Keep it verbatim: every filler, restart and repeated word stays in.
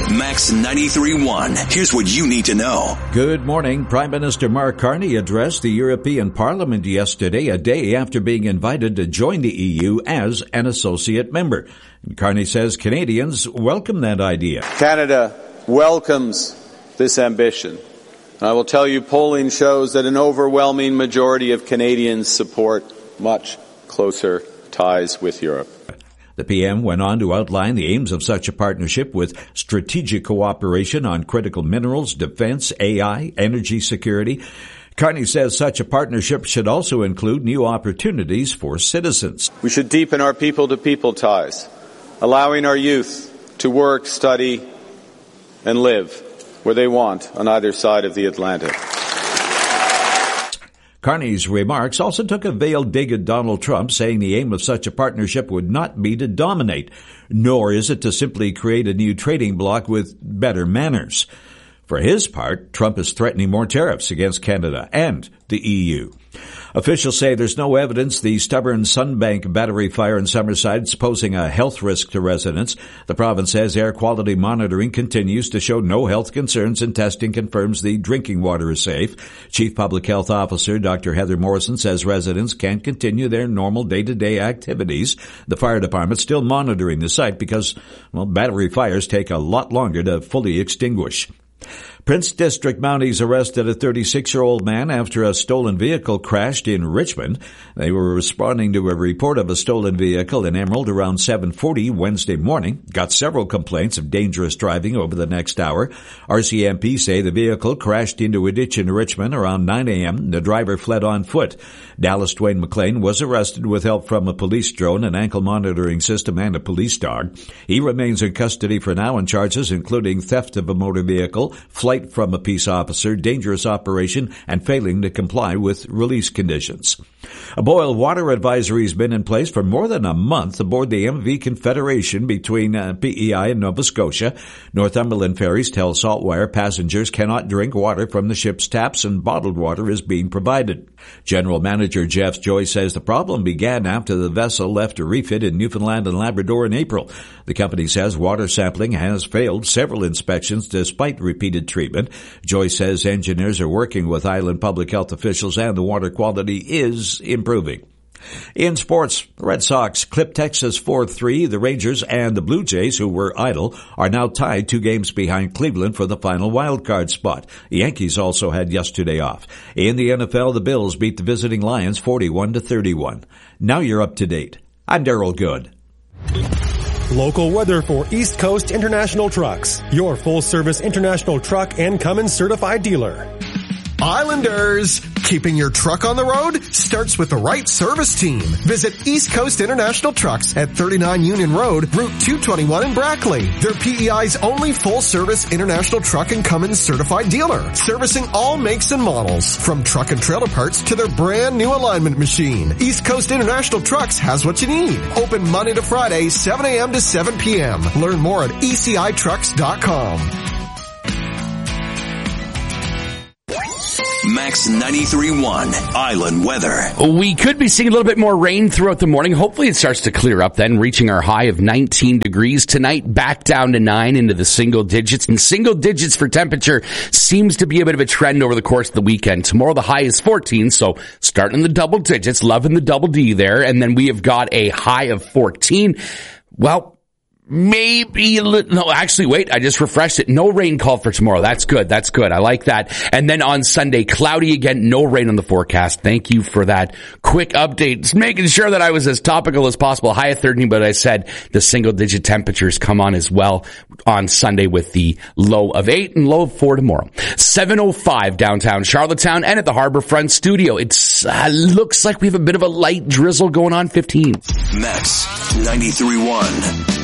Max ninety-three point one. Here's what you need to know. Good morning. Prime Minister Mark Carney addressed the European Parliament yesterday, a day after being invited to join the E U as an associate member. And Carney says Canadians welcome that idea. Canada welcomes this ambition. And I will tell you, polling shows that an overwhelming majority of Canadians support much closer ties with Europe. The P M went on to outline the aims of such a partnership with strategic cooperation on critical minerals, defense, A I, energy security. Carney says such a partnership should also include new opportunities for citizens. We should deepen our people-to-people ties, allowing our youth to work, study, and live where they want on either side of the Atlantic. Carney's remarks also took a veiled dig at Donald Trump, saying the aim of such a partnership would not be to dominate, nor is it to simply create a new trading bloc with better manners. For his part, Trump is threatening more tariffs against Canada and the E U. Officials say there's no evidence the stubborn Sunbank battery fire in Summerside is posing a health risk to residents. The province says air quality monitoring continues to show no health concerns, and testing confirms the drinking water is safe. Chief Public Health Officer Doctor Heather Morrison says residents can continue their normal day-to-day activities. The fire department's still monitoring the site because, well, battery fires take a lot longer to fully extinguish. Prince District Mounties arrested a thirty-six-year-old man after a stolen vehicle crashed in Richmond. They were responding to a report of a stolen vehicle in Emerald around seven forty Wednesday morning. Got several complaints of dangerous driving over the next hour. R C M P say the vehicle crashed into a ditch in Richmond around nine a.m. The driver fled on foot. Dallas Dwayne McLean was arrested with help from a police drone, an ankle monitoring system, and a police dog. He remains in custody for now on charges including theft of a motor vehicle, flight from a peace officer, dangerous operation, and failing to comply with release conditions. A boil water advisory has been in place for more than a month aboard the M V Confederation between uh, P E I and Nova Scotia. Northumberland ferries tell Saltwire passengers cannot drink water from the ship's taps, and bottled water is being provided. General Manager Jeff Joy says the problem began after the vessel left a refit in Newfoundland and Labrador in April. The company says water sampling has failed several inspections despite repeated treatment. Joy says engineers are working with island public health officials and the water quality is improving. In sports, the Red Sox clipped Texas four three. The Rangers and the Blue Jays, who were idle, are now tied two games behind Cleveland for the final wildcard spot. The Yankees also had yesterday off. In the N F L, the Bills beat the visiting Lions forty-one to thirty-one. Now you're up to date. I'm Daryl Good. Local weather for East Coast International Trucks, your full-service international truck and Cummins certified dealer. Islanders, keeping your truck on the road starts with the right service team. Visit East Coast International Trucks at thirty-nine Union Road, Route two twenty-one in Brackley. They're P E I's only full-service international truck and Cummins certified dealer, servicing all makes and models, from truck and trailer parts to their brand new alignment machine. East Coast International Trucks has what you need. Open Monday to Friday, seven a.m. to seven p.m. Learn more at E C I trucks dot com. Max ninety-three point one Island Weather. We could be seeing a little bit more rain throughout the morning. Hopefully it starts to clear up then, reaching our high of nineteen degrees tonight, back down to nine into the single digits. And single digits for temperature seems to be a bit of a trend over the course of the weekend. Tomorrow the high is fourteen, so starting in the double digits, loving the double D there. And then we have got a high of fourteen. Well, maybe, no, actually, wait, I just refreshed it. No rain called for tomorrow. That's good. That's good. I like that. And then on Sunday, cloudy again, no rain on the forecast. Thank you for that quick update. Just making sure that I was as topical as possible. High of thirteen, but I said the single digit temperatures come on as well on Sunday with the low of eight and low of four tomorrow. seven oh five downtown Charlottetown and at the Harborfront Studio. It's, uh, looks like we have a bit of a light drizzle going on, fifteen. Max ninety-three point one.